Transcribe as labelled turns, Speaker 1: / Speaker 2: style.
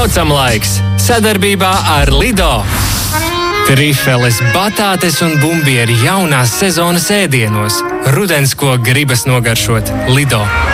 Speaker 1: Braucam laiks sadarbībā ar Lido. Trifeles, batātes un bumbieri jaunās sezonas ēdienos. Rudens, ko gribas nogaršot. Lido.